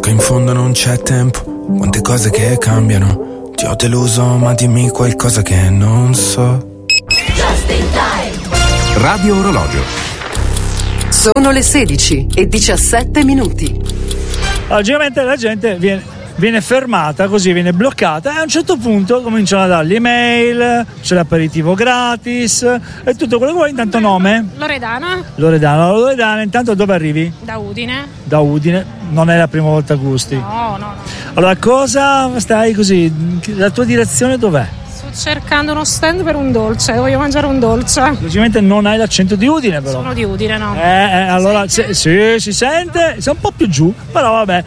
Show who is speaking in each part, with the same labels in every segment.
Speaker 1: in fondo non c'è tempo, quante cose che cambiano. Ti ho deluso ma dimmi qualcosa che non so.
Speaker 2: Just in time.
Speaker 3: Radio Orologio.
Speaker 4: Sono le 16:17.
Speaker 5: Logicamente la gente viene fermata, così viene bloccata, e a un certo punto cominciano a dargli email, c'è l'aperitivo gratis e tutto quello che vuoi. Intanto nome? Loredana, intanto dove arrivi?
Speaker 6: Da Udine.
Speaker 5: Da Udine, non è la prima volta gusti?
Speaker 6: No.
Speaker 5: Allora cosa stai così, la tua direzione dov'è?
Speaker 6: Sto cercando uno stand per un dolce, voglio mangiare un dolce.
Speaker 5: Logicamente non hai l'accento di Udine però.
Speaker 6: Sono di Udine, no?
Speaker 5: Allora sì, si sente, sei un po' più giù, però vabbè.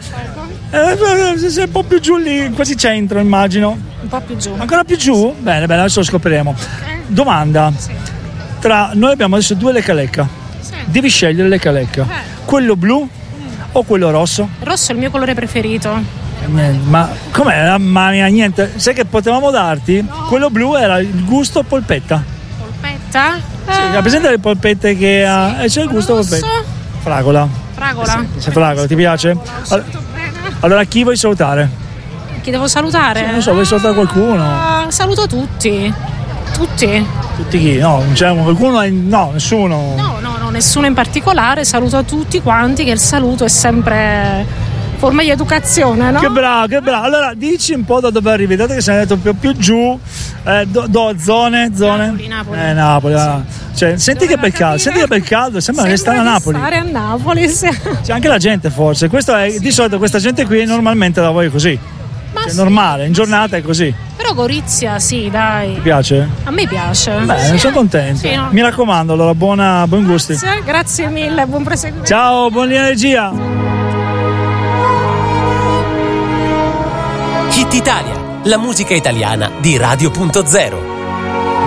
Speaker 5: Sei un po' più giù lì, quasi centro immagino.
Speaker 6: Un po' più giù.
Speaker 5: Ancora più giù? Bene, adesso lo scopriremo. Domanda.
Speaker 6: Sì.
Speaker 5: Noi abbiamo adesso 2 lecca-lecca.
Speaker 6: Sì.
Speaker 5: Devi scegliere lecca-lecca. Quello blu o quello rosso?
Speaker 6: Il rosso è il mio colore preferito.
Speaker 5: Ma com'è? Mamma mia, niente. Sai che potevamo darti? No. Quello blu era il gusto polpetta.
Speaker 6: Polpetta?
Speaker 5: Sì, la presente le polpette che ha. C'è il gusto polpetta. Fragola. Sì, fragola, ti piace? Allora chi vuoi salutare?
Speaker 6: Chi devo salutare?
Speaker 5: Sì, non so, vuoi salutare qualcuno?
Speaker 6: Saluto tutti. Tutti
Speaker 5: chi? No, non c'è qualcuno? No, nessuno.
Speaker 6: No, nessuno in particolare. Saluto a tutti quanti, che il saluto è sempre forma di educazione, no?
Speaker 5: Che bravo. Allora dici un po' da dove arrivi, dato che sei andato più giù, zone.
Speaker 6: Napoli.
Speaker 5: Napoli. Sì. Cioè, senti che bel caldo, sembra che stanno a Napoli.
Speaker 6: Stare a Napoli, sì.
Speaker 5: C'è anche la gente forse, questo è, sì. Di solito questa gente qui normalmente la vuoi così. È sì, normale, in giornata è così.
Speaker 6: Però Gorizia, sì, dai.
Speaker 5: Ti piace?
Speaker 6: A me piace.
Speaker 5: Bene, sono contento. Sì, no? Mi raccomando, allora buon gusti.
Speaker 6: Grazie mille, buon proseguimento.
Speaker 5: Ciao, buona energia.
Speaker 3: Hit Italia, la musica italiana di Radio.0.